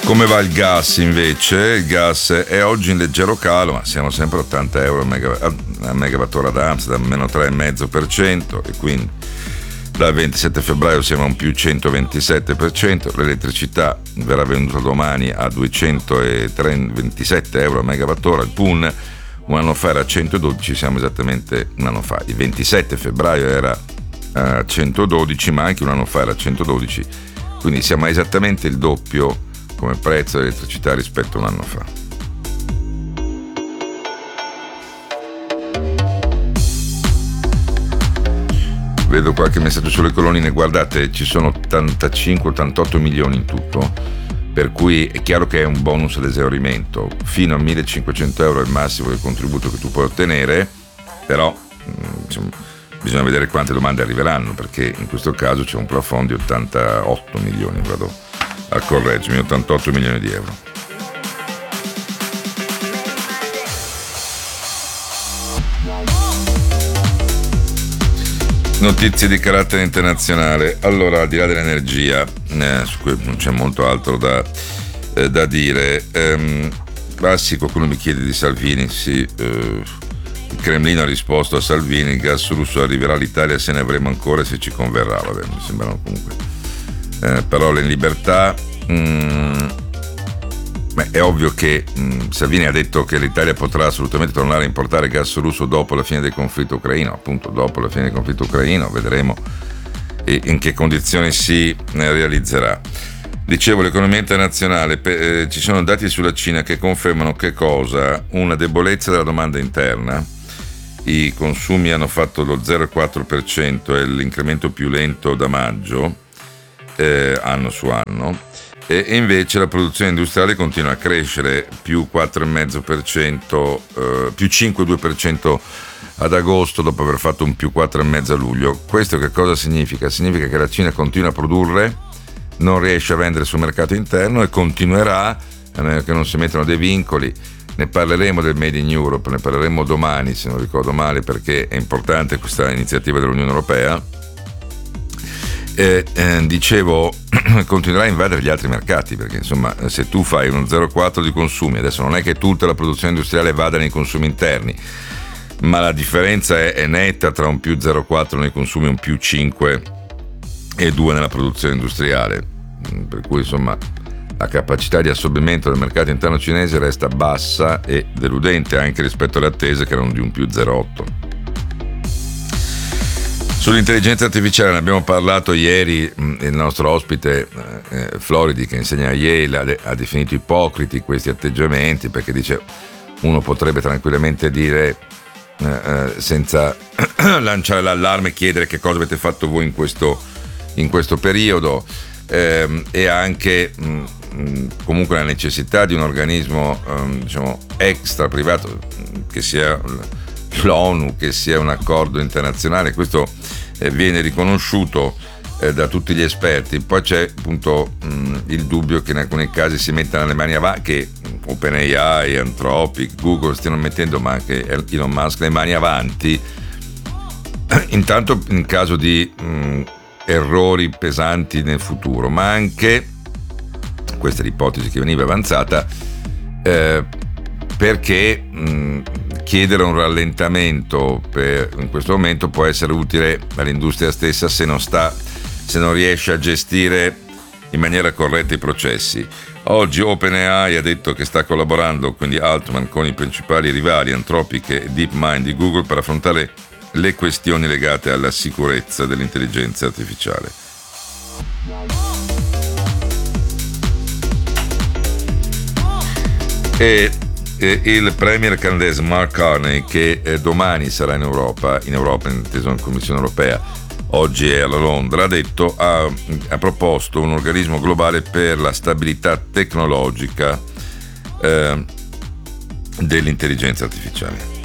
Come va il gas invece? Il gas è oggi in leggero calo, ma siamo sempre a 80 euro a megawattora ad Amsterdam, meno 3,5%, e quindi dal 27 febbraio siamo a un più 127%. L'elettricità verrà venduta domani a 227 euro a megawattora. Il PUN un anno fa era a 112, siamo esattamente un anno fa. Il 27 febbraio era a 112, ma anche un anno fa era a 112, quindi siamo a esattamente il doppio come prezzo dell'elettricità rispetto a un anno fa. Vedo qualche messaggio sulle colonnine. Guardate, ci sono 85-88 milioni in tutto, per cui è chiaro che è un bonus ad esaurimento. Fino a 1.500 euro è il massimo del contributo che tu puoi ottenere, però insomma, bisogna vedere quante domande arriveranno, perché in questo caso c'è un plafond di 88 milioni, vado a correggermi, 88 milioni di euro. Notizie di carattere internazionale. Allora, al di là dell'energia, su cui non c'è molto altro da dire, sì, qualcuno mi chiede di Salvini. Sì, il Cremlino ha risposto a Salvini: il gas russo arriverà all'Italia, se ne avremo ancora, se ci converrà. Vabbè, mi sembrano comunque parole in libertà. È ovvio che Salvini ha detto che l'Italia potrà assolutamente tornare a importare gas russo dopo la fine del conflitto ucraino. Appunto, dopo la fine del conflitto ucraino vedremo in che condizioni si realizzerà. Dicevo, l'economia internazionale, ci sono dati sulla Cina che confermano che cosa? Una debolezza della domanda interna. I consumi hanno fatto lo 0,4%, è l'incremento più lento da maggio, anno su anno. E invece la produzione industriale continua a crescere, più 4,5%, più 5,2% ad agosto, dopo aver fatto un più 4,5% a luglio. Questo che cosa significa? Significa che la Cina continua a produrre, non riesce a vendere sul mercato interno e continuerà, a meno che non si mettano dei vincoli. Ne parleremo del Made in Europe, ne parleremo domani, se non ricordo male, perché è importante questa iniziativa dell'Unione Europea. Dicevo, continuerà a invadere gli altri mercati, perché insomma, se tu fai uno 0,4 di consumi, adesso non è che tutta la produzione industriale vada nei consumi interni, ma la differenza è netta tra un più 0,4 nei consumi e un più 5,2 nella produzione industriale, per cui insomma la capacità di assorbimento del mercato interno cinese resta bassa e deludente anche rispetto alle attese, che erano di un più 0,8. Sull'intelligenza artificiale ne abbiamo parlato ieri. Il nostro ospite Floridi, che insegna a Yale, ha definito ipocriti questi atteggiamenti, perché dice: uno potrebbe tranquillamente dire, senza lanciare l'allarme, chiedere che cosa avete fatto voi in questo periodo, e anche comunque la necessità di un organismo diciamo extra privato, che sia l'ONU, che sia un accordo internazionale. Questo viene riconosciuto da tutti gli esperti. Poi c'è appunto il dubbio che in alcuni casi si mettano le mani avanti, che OpenAI, Anthropic, Google stiano mettendo, ma anche Elon Musk, le mani avanti, intanto in caso di errori pesanti nel futuro, ma anche, questa è l'ipotesi che veniva avanzata, perché chiedere un rallentamento in questo momento può essere utile all'industria stessa se non riesce a gestire in maniera corretta i processi. Oggi OpenAI ha detto che sta collaborando, quindi Altman, con i principali rivali Anthropic e DeepMind di Google per affrontare le questioni legate alla sicurezza dell'intelligenza artificiale. E il premier canadese Mark Carney, che domani sarà in Europa, inteso in Commissione Europea, oggi è a Londra, ha proposto un organismo globale per la stabilità tecnologica dell'intelligenza artificiale.